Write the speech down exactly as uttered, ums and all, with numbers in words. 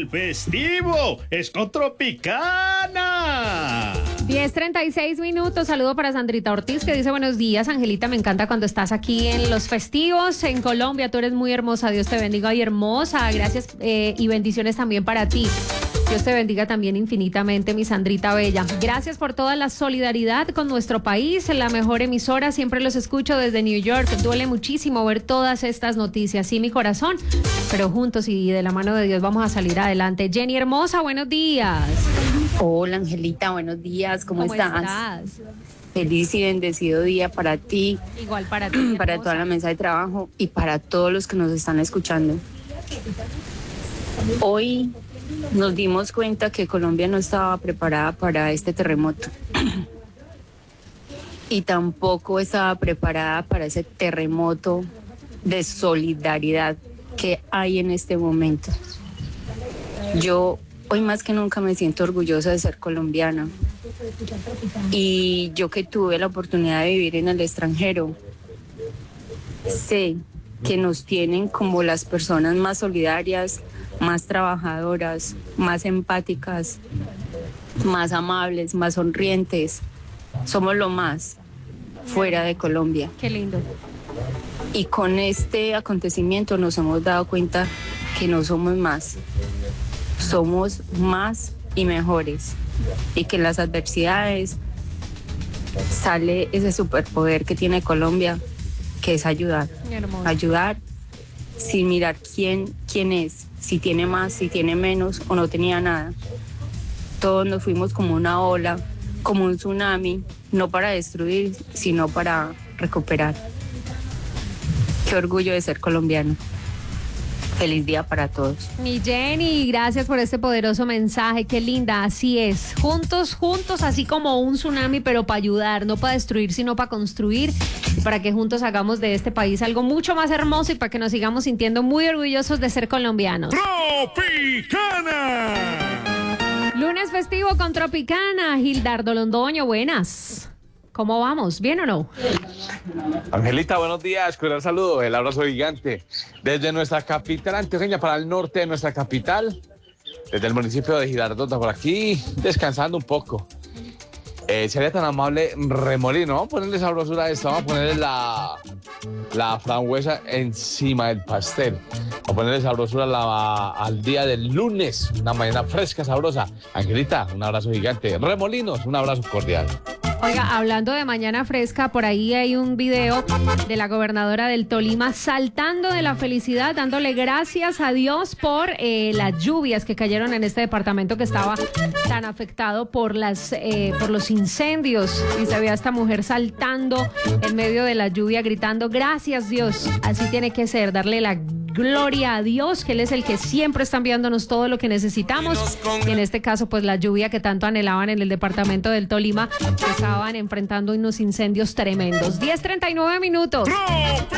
el festivo es con Tropicana. diez treinta y seis minutos, saludo para Sandrita Ortiz que dice buenos días, Angelita, me encanta cuando estás aquí en los festivos en Colombia, tú eres muy hermosa, Dios te bendiga y hermosa, gracias eh, y bendiciones también para ti. Dios te bendiga también infinitamente, mi Sandrita Bella. Gracias por toda la solidaridad con nuestro país, la mejor emisora, siempre los escucho desde New York. Duele muchísimo ver todas estas noticias, sí, mi corazón, pero juntos y de la mano de Dios vamos a salir adelante. Jenny hermosa, buenos días. Hola, Angelita, buenos días, ¿cómo, ¿Cómo estás? estás? Feliz y bendecido día para ti, Igual para ti, para hermosa. toda la mesa de trabajo y para todos los que nos están escuchando. Hoy nos dimos cuenta que Colombia no estaba preparada para este terremoto y tampoco estaba preparada para ese terremoto de solidaridad que hay en este momento. Yo hoy más que nunca me siento orgullosa de ser colombiana y yo que tuve la oportunidad de vivir en el extranjero, sé que nos tienen como las personas más solidarias, más trabajadoras, más empáticas, más amables, más sonrientes. Somos lo más fuera de Colombia. Qué lindo. Y con este acontecimiento nos hemos dado cuenta que no somos más. Somos más y mejores. Y que en las adversidades sale ese superpoder que tiene Colombia, que es ayudar. Hermoso. Ayudar sin mirar quién, quién es, si tiene más, si tiene menos o no tenía nada. Todos nos fuimos como una ola, como un tsunami, no para destruir, sino para recuperar. Qué orgullo de ser colombiano. Feliz día para todos. Mi Jenny, gracias por este poderoso mensaje, qué linda, así es, juntos, juntos, así como un tsunami, pero para ayudar, no para destruir, sino para construir, y para que juntos hagamos de este país algo mucho más hermoso y para que nos sigamos sintiendo muy orgullosos de ser colombianos. Tropicana. Lunes festivo con Tropicana, Gildardo Londoño, buenas. ¿Cómo vamos? ¿Bien o no? Angelita, buenos días, cordial saludo, el abrazo gigante desde nuestra capital antioqueña para el norte de nuestra capital, desde el municipio de Girardota, por aquí, descansando un poco. Eh, sería tan amable Remolino, vamos a ponerle sabrosura a esto, vamos a ponerle la, la frambuesa encima del pastel, vamos a ponerle sabrosura la, al día del lunes, una mañana fresca, sabrosa. Angelita, un abrazo gigante. Remolinos, un abrazo cordial. Oiga, hablando de mañana fresca, por ahí hay un video de la gobernadora del Tolima saltando de la felicidad, dándole gracias a Dios por eh, las lluvias que cayeron en este departamento que estaba tan afectado por las eh, por los incendios. Y se veía a esta mujer saltando en medio de la lluvia, gritando, gracias Dios, así tiene que ser, darle la gloria a Dios, que Él es el que siempre está enviándonos todo lo que necesitamos. Y en este caso, pues la lluvia que tanto anhelaban en el departamento del Tolima, que estaban enfrentando unos incendios tremendos. diez treinta y nueve minutos.